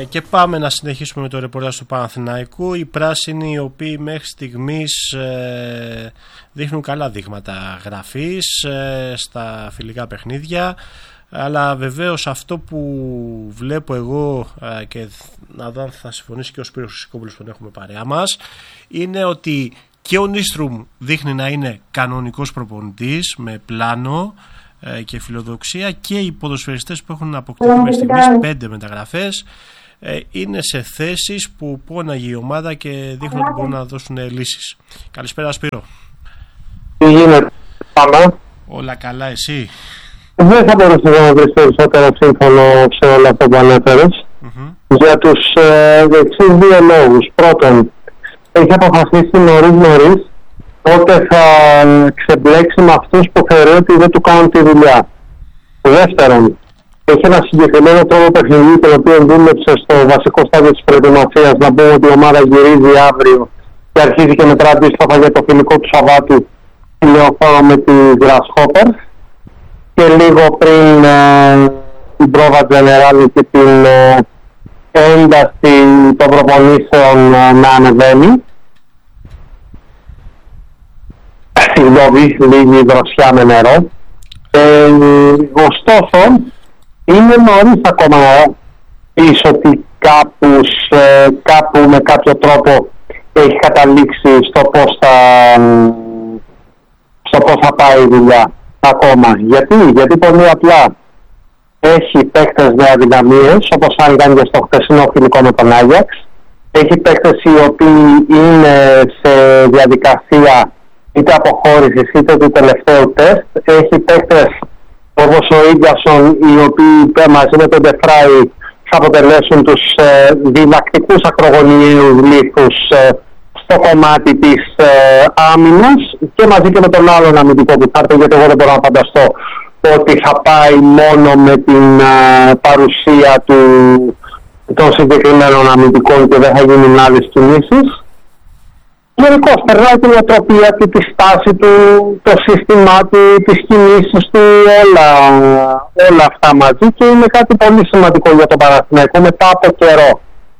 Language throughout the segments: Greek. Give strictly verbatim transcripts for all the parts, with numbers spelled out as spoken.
Ε, και πάμε να συνεχίσουμε με το ρεπορτάζ του Παναθηναϊκού. Οι πράσινοι, οι οποίοι μέχρι στιγμής ε, δείχνουν καλά δείγματα γραφής ε, στα φιλικά παιχνίδια, αλλά βεβαίως αυτό που βλέπω εγώ ε, και να δω αν θα συμφωνήσει και ο Σπύρος Χρυσικόπουλος που τον έχουμε παρέα μας, είναι ότι και ο Νίστρουμ δείχνει να είναι κανονικός προπονητής με πλάνο ε, και φιλοδοξία, και οι ποδοσφαιριστές που έχουν αποκτήσει μέχρι στιγμής πέντε μεταγραφές ε, είναι σε θέσεις που πόναγε η ομάδα και δείχνουν ότι μπορούν να δώσουν λύσεις. Καλησπέρα Σπύρο. Τι γίνεται, πάμε. Όλα καλά, εσύ? Δεν θα μπορούσα να βρεις περισσότερο σύμφωνο σε όλα αυτά που ανέφερες. Mm-hmm. Για τους ε, εξής δύο λόγους. Πρώτον, έχει αποφασίσει νωρίς νωρίς πότε θα ξεμπλέξει με αυτούς που θεωρεί ότι δεν του κάνουν τη δουλειά. Δεύτερον, έχει ένα συγκεκριμένο τρόπο παιχνιδιού, τον οποίο δούλεψε στο βασικό στάδιο της προετοιμασίας. Να πούμε ότι η ομάδα γυρίζει αύριο και αρχίζει και μετρά αντίστοιχα για το φιλικό του Σαββάτου τηλεοφόρο με τη Grasshoppers, και λίγο πριν ε, την πρόβα General και την ε, ένταση των προπονήσεων ε, να ανεβαίνει. Συγγνώμη, λίγη δροσιά με νερό. Ε, ωστόσο, είναι νωρίς ακόμα να πεις ότι κάπους, ε, κάπου με κάποιο τρόπο έχει καταλήξει στο πώς θα, στο πώς θα πάει η δουλειά ακόμα. Γιατί, γιατί πολύ απλά έχει παίκτες με αδυναμίες, όπως ήταν και στο χθεσινό φιλικό με τον Άγιαξ. Έχει παίκτες οι οποίοι είναι σε διαδικασία είτε αποχώρησης είτε του τελευταίου τεστ. Έχει παίκτες όπως ο Ίγκασον, οι οποίοι μαζί με τον Ντεφράι θα αποτελέσουν τους ε, διδακτικούς ακρογωνιαίους λίθους ε, στο κομμάτι της ε, άμυνας, και μαζί και με τον άλλον αμυντικό που θα έρθει, γιατί εγώ δεν μπορώ να φανταστώ ότι θα πάει μόνο με την ε, παρουσία του, των συγκεκριμένων αμυντικών και δεν θα γίνουν άλλες κινήσεις. Γενικώς περνάει την οτροπία του, τη στάση του, το σύστημά του, τις κινήσεις του, όλα, όλα αυτά μαζί, και είναι κάτι πολύ σημαντικό για τον Παναθηναϊκό μετά από καιρό.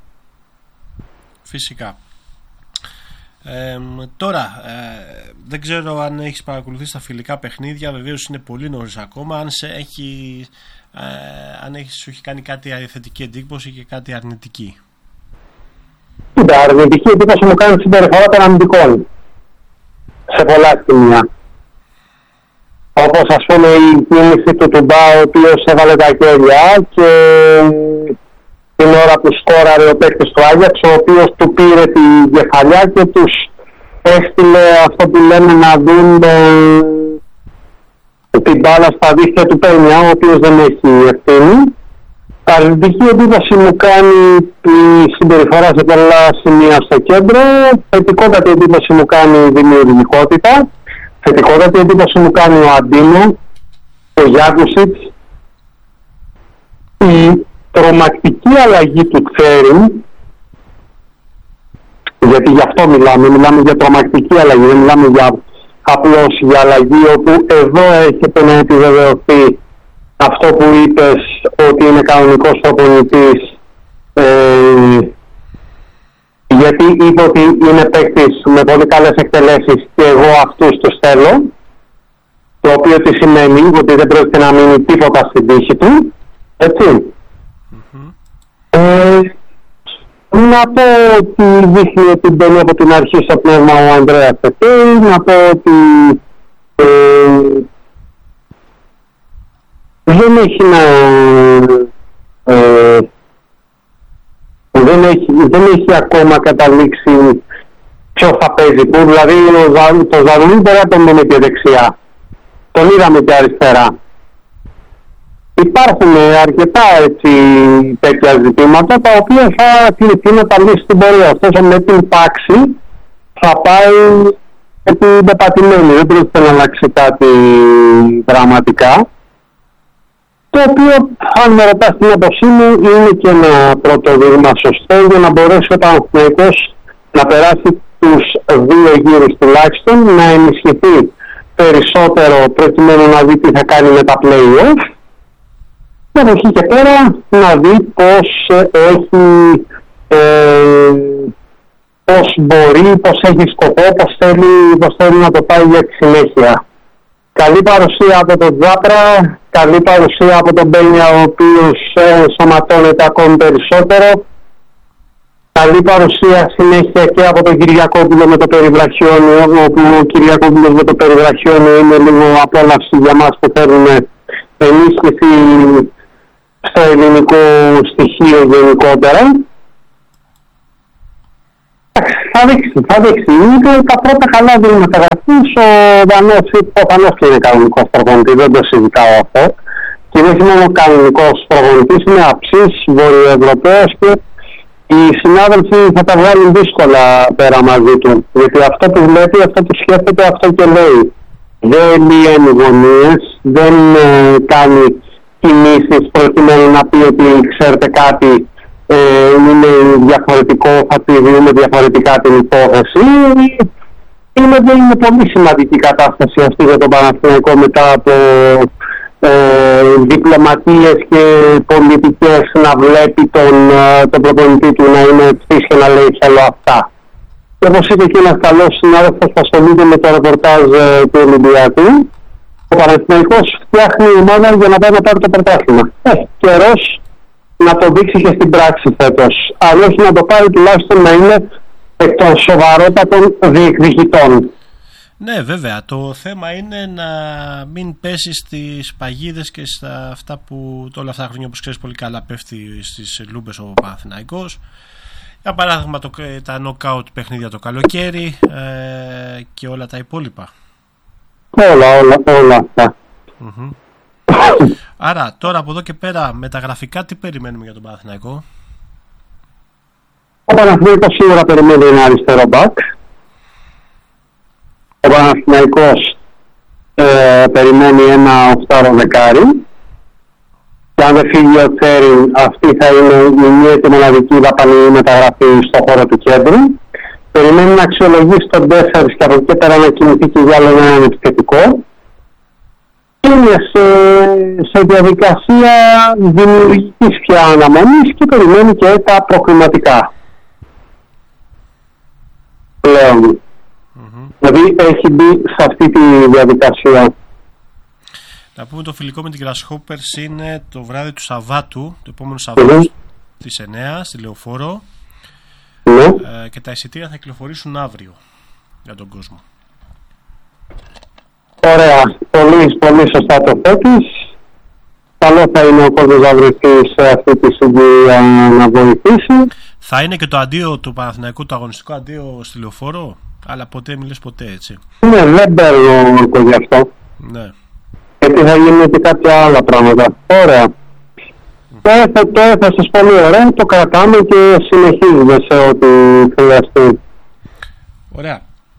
Φυσικά. Ε, τώρα, ε, δεν ξέρω αν έχεις παρακολουθήσει τα φιλικά παιχνίδια, βεβαίως είναι πολύ νωρίς ακόμα, αν, σε έχει, ε, αν έχεις, σου έχει κάνει κάτι θετική εντύπωση και κάτι αρνητική. Κοίτα, αρνητική εντύπωση μου κάνει συμπεριφορά των αμυντικών σε πολλά σημεία. Όπως ας πούμε η κίνηση του Τουμπά, ο οποίος έβαλε τα χέρια, και την ώρα που σκόραρε ο παίκτης του Άγιαξ, ο οποίος του πήρε τη κεφαλιά και τους έστειλε αυτό που λέμε να δουν ε, την μπάλα στα δίχτυα του Πένια, ο οποίος δεν έχει ευθύνη. Αρνητική εντύπωση μου κάνει η συμπεριφορά σε πολλά σημεία στο κέντρο. Θετικότατη εντύπωση μου κάνει η δημιουργικότητα. Θετικότατη εντύπωση μου κάνει ο Αντίνο, ο Γιάκουσιτς. Η τρομακτική αλλαγή του Τσέριν, γιατί γι' αυτό μιλάμε, μιλάμε για τρομακτική αλλαγή, δεν μιλάμε για απλώς για αλλαγή, όπου εδώ έχετε να επιβεβαιωθεί αυτό που είπες, ότι είναι κανονικός προπονητής, ε, γιατί είπε ότι είναι παίκτης με πολύ καλές εκτελέσεις και εγώ αυτούς τους θέλω, το οποίο τι σημαίνει ότι δεν πρόκειται να μείνει τίποτα στην τύχη του, έτσι. Mm-hmm. Ε, να πω ότι δείχνει ότι μπαίνει από την αρχή στο πνεύμα ο Ανδρέας Πετέη, να πω ότι ε, δεν έχει να ε, δεν, έχει, δεν έχει ακόμα καταλήξει ποιο θα παίζει που, δηλαδή ο, το Ζαρουλί μπορεί να τον δούμε και δεξιά, τον είδαμε και αριστερά. Υπάρχουν αρκετά έτσι τέτοια ζητήματα τα οποία θα κληθεί να τα λύσει στην πορεία. Ωστόσο με την πάξη θα πάει πεπατημένη, δεν πρόκειται να αλλάξει κάτι δραματικά. Το οποίο, αν με ρωτάς την άποψή μου, είναι και ένα πρώτο δείγμα σωστό για να μπορέσει ο Παναθηναϊκός να περάσει τους δύο γύρους τουλάχιστον, να ενισχυθεί περισσότερο προκειμένου να δει τι θα κάνει με τα play-off Και από εκεί και πέρα να δει πώς έχει, ε, πώς μπορεί, πώς έχει σκοπό, πώς θέλει, πώς θέλει να το πάει για τη συνέχεια. Καλή παρουσία από τον Τζάπρα, καλή παρουσία από τον Μπένια, ο οποίος ε, σωματώνεται ακόμη περισσότερο. Καλή παρουσία συνέχεια και από τον Κυριακόπουλο με το περιβραχιόνιο, όπου ο Κυριακόπουλος με το περιβραχιόνιο είναι λίγο απόλαυση για μας που θέλουμε ενίσχυση στο ελληνικό στοιχείο γενικότερα. Θα δείξει, θα δείξει. Είναι τα πρώτα καλά βήματα γραφής. Ο Δανός προφανώς και είναι κανονικός προπονητής, δεν το συζητάω αυτό. Και δεν είναι μόνο κανονικός προπονητής, είναι αψής, βορειοευρωπαίος και οι συνάδελφοι θα τα βγάλουν δύσκολα πέρα μαζί του. Γιατί αυτό που βλέπει, αυτό που σκέφτεται, αυτό και λέει. Δεν λύγει γωνίες, δεν ε, κάνει κινήσεις προκειμένου να πει ότι ξέρετε κάτι, ε, είναι διαφορετικό, θα τη δούμε διαφορετικά την υπόθεση. Είναι, είναι πολύ σημαντική κατάσταση αυτή για τον Παναθηναϊκό μετά από ε, διπλωματίες και πολιτικές να βλέπει τον, τον προπονητή του να είναι ευθύς και να λέει θέλω αυτά. Και όπως είπε και ένας καλός συνάδελφος που ασχολείται με το ρεπορτάζ ε, του Ολυμπιακού, ο Παναθηναϊκός φτιάχνει ομάδα για να πάει να πάρει το πρωτάθλημα. Ε, καιρός να το δείξει και στην πράξη φέτος. Αν όχι να το πάρει, τουλάχιστον να είναι εκ των σοβαρότατων διεκδικητών. Ναι, βέβαια. Το θέμα είναι να μην πέσει στις παγίδες και στα αυτά που όλα αυτά τα χρόνια, όπως ξέρεις πολύ καλά, πέφτει στις λούμπες ο Παναθηναϊκός. Για παράδειγμα το, τα knockout παιχνίδια το καλοκαίρι ε, και όλα τα υπόλοιπα. Όλα, όλα, όλα αυτά. Mm-hmm. Άρα τώρα από εδώ και πέρα μεταγραφικά τι περιμένουμε για τον Παναθηναϊκό? Ο Παναθηναϊκός σίγουρα περιμένει ένα αριστερό μπακ. Ο Παναθηναϊκός ε, περιμένει ένα οχτάρο δεκάρι. Και αν δεν φύγει ο Τσέριν, αυτή θα είναι η μία και μοναδική δαπανή μεταγραφή στον χώρο του κέντρου. Περιμένει να αξιολογήσει τον Ντέφερς και από εκεί πέρα να κινηθεί και για άλλο έναν επιθετικό. Και είναι σε, σε διαδικασία δημιουργικής πια αναμονής και περιμένει και τα προκριματικά. Πλέον. Mm-hmm. Δηλαδή έχει μπει σε αυτή τη διαδικασία. Να πούμε το φιλικό με την Grasshoppers είναι το βράδυ του Σαββάτου, το επόμενο Σαββάτου mm-hmm. στις εννιά στη Λεωφόρο mm-hmm. ε, και τα εισιτήρια θα κυκλοφορήσουν αύριο για τον κόσμο. Ωραία, πολύ, πολύ σωστά το θέτεις. Καλό θα είναι ο κόσμος να βρεθεί σε αυτή τη συγκυρία να βοηθήσει. Θα είναι και το αντίο του Παναθηναϊκού, το αγωνιστικό αντίο στη Λεωφόρο, αλλά ποτέ μιλες ποτέ, έτσι. Ναι, δεν παίρνω όρκο γι' αυτό. Ναι. Γιατί θα γίνουν και κάποια άλλα πράγματα. Ωραία. Mm. Το, έφε, το έφεσες πολύ ωραία, το κρατάμε και συνεχίζουμε σε ό,τι χρειαστεί. Ωραία.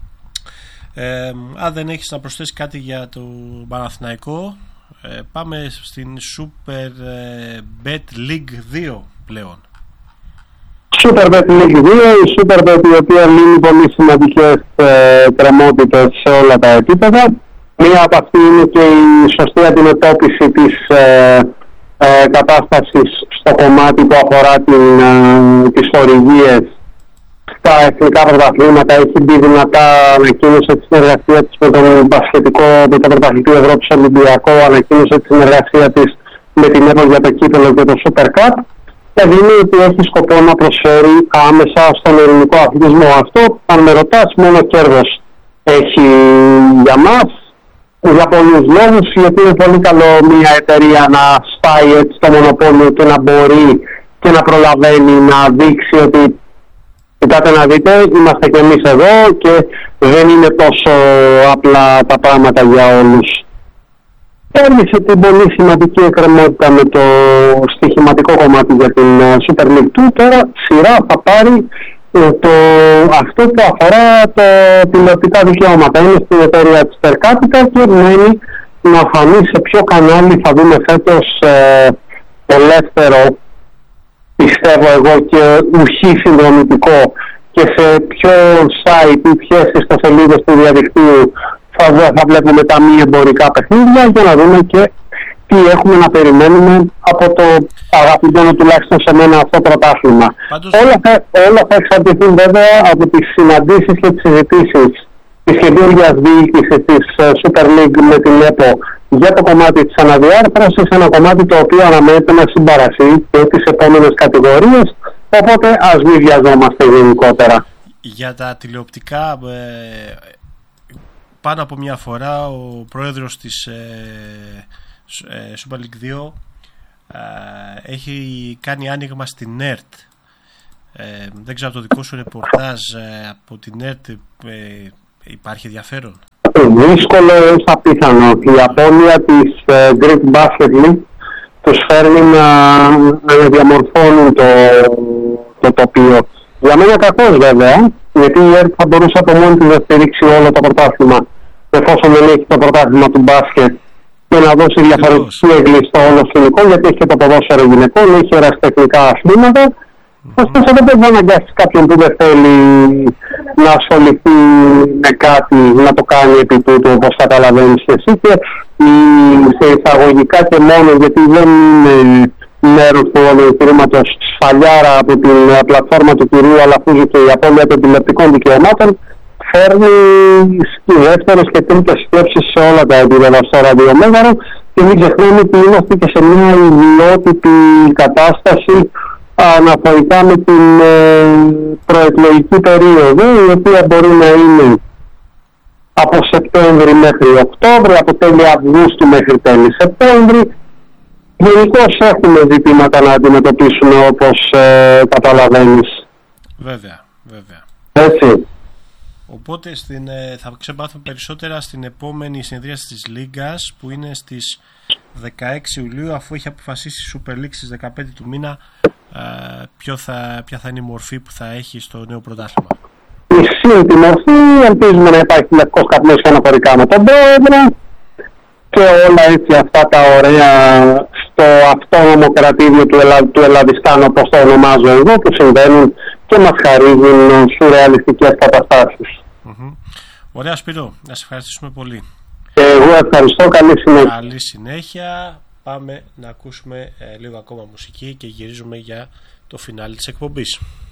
Ε, αν δεν έχεις να προσθέσεις κάτι για το Παναθηναϊκό, ε, πάμε στην Super Bet League δύο πλέον. Super Bet League δύο, η Super Bet η οποία λύνει πολύ σημαντικές ε, κρεμότητες σε όλα τα επίπεδα. Μία από αυτή είναι και η σωστή αντιμετώπιση της ε, ε, κατάστασης στο κομμάτι που αφορά την, ε, τις χορηγίες στα εθνικά πρωταθλήματα. Έχει μπει δυνατά, ανακοίνωσε τη συνεργασία της με τον μπασκετικό, με τον πρωταθλητή Ευρώπης Ολυμπιακό, ανακοίνωσε τη συνεργασία της με την Apple για το κύπελλο και το Super Cup. Και δίνει ότι έχει σκοπό να προσφέρει άμεσα στον ελληνικό αθλητισμό. Αυτό, αν με ρωτάς, μόνο κέρδος έχει για μας. Για πολλούς λόγους, γιατί είναι πολύ καλό μια εταιρεία να σπάει έτσι το μονοπόλιο και να μπορεί και να προλαβαίνει να δείξει ότι κοιτάτε να δείτε, είμαστε και εμείς εδώ και δεν είναι τόσο απλά τα πράγματα για όλους. Έρνησε την πολύ σημαντική εκκρεμότητα με το στοιχηματικό κομμάτι για την Super League του. Τώρα σειρά θα πάρει το, αυτό που αφορά το τηλεοπτικά δικαιώματα. Είναι στην εταιρεία της Per Capita και μένει να φανεί σε ποιο κανάλι θα δούμε φέτος ε, ελεύθερο, πιστεύω εγώ, και ουχή συνδρομητικό, και σε ποιο site ή ποιες ιστοσελίδες του διαδικτύου θα, θα βλέπουμε τα μη εμπορικά παιχνίδια, για να δούμε και τι έχουμε να περιμένουμε από το αγαπημένο τουλάχιστον σε μένα αυτό το πρωτάθλημα. Πάντως... Όλα, θα, όλα θα εξαρτηθούν βέβαια από τις συναντήσεις και τις συζητήσεις της καινούργιας διοίκησης της Super League με την ΕΠΟ για το κομμάτι της αναδιάρθρωσης, ένα κομμάτι το οποίο αναμένεται να συμπαρασύρει και τις επόμενες κατηγορίες, οπότε ας μην βιαζόμαστε γενικότερα. Για τα τηλεοπτικά, ε, πάνω από μια φορά ο πρόεδρος της ε, ε, Super League δύο ε, έχει κάνει άνοιγμα στην ΕΡΤ. Ε, δεν ξέρω, το δικό σου ρεπορτάζ ε, από την ΕΡΤ ε, υπάρχει ενδιαφέρον? Δύσκολο έως απίθανο. Η απώλεια της ε, Greek Basket League τους φέρνει να, να διαμορφώνουν το, το τοπίο. Για μένα κακός βέβαια, γιατί η ΕΡΤ θα μπορούσε από μόνη της να στηρίξει όλο το πρωτάθλημα, εφόσον δεν έχει το πρωτάθλημα του μπάσκετ, και να δώσει διαφορετική έγκλη στο όλο σκηνικό, γιατί έχει και το ποδόσφαιρο γυναικών, έχει ερασιτεχνικά αθλήματα. Ωστόσο δεν πρέπει να αναγκάσει κάποιον που δεν θέλει να ασχοληθεί με κάτι να το κάνει επί τούτου, όπως καταλαβαίνεις και εσύ, και σε εισαγωγικά και μόνο, γιατί δεν είναι μέρος του εγχειρήματος σφαλιάρα από την πλατφόρμα του κυρίου Αλαφούζου και η απώλεια των τηλεοπτικών δικαιωμάτων, φέρνει δεύτερες και τρίτες σκέψεις σε όλα τα επίπεδα στο ραδιομέγαρο, και μην ξεχνάμε ότι είμαστε και σε μια ιδιότυπη κατάσταση αναφορικά με την ε, προεκλογική περίοδο, η οποία μπορεί να είναι από Σεπτέμβρη μέχρι Οκτώβρη, από τέλη Αυγούστου μέχρι τέλη Σεπτέμβρη. Γενικώς έχουμε ζητήματα να αντιμετωπίσουμε, όπως ε, καταλαβαίνεις. Βέβαια, βέβαια. Έτσι. Οπότε στην, ε, θα ξεμάθουμε περισσότερα στην επόμενη συνεδρίαση της Λίγκας, που είναι στις δεκαέξι Ιουλίου, αφού έχει αποφασίσει η Super League στις δεκαπέντε του μήνα ε, ποιο θα, ποια θα είναι η μορφή που θα έχει στο νέο πρωτάθλημα. Ισχύει τη μορφή, ελπίζουμε να υπάρχει λευκός καπνός και αναφορικά με τον πρόεδρο και όλα έτσι αυτά τα ωραία στο αυτόνομο κρατήδιο του, Ελλα... του Ελλαδιστάν, όπως το ονομάζω εγώ, που συμβαίνουν και μας χαρίζουν σουρεαλιστικές καταστάσεις. Mm-hmm. Ωραία Σπύρο, να σε ευχαριστήσουμε πολύ. Και εγώ ευχαριστώ, καλή συνέχεια. Καλή συνέχεια. Πάμε να ακούσουμε ε, λίγο ακόμα μουσική και γυρίζουμε για το φινάλι της εκπομπής.